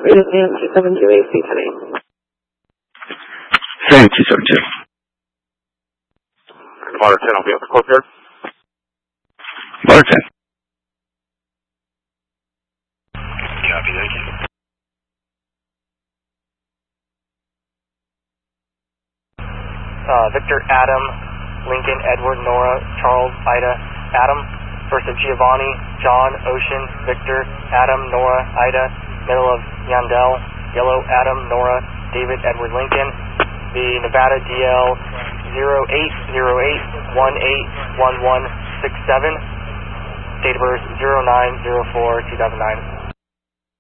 272AC, 272. Water 10, I'll be up the close here. Water 10. Copy, thank you. Victor, Adam, Lincoln, Edward, Nora, Charles, Ida, Adam, first of Giovanni, John, Ocean, Victor, Adam, Nora, Ida, middle of Yandel, Yellow, Adam, Nora, David, Edward, Lincoln, the Nevada DL 0808181167, date of birth 0904-2009.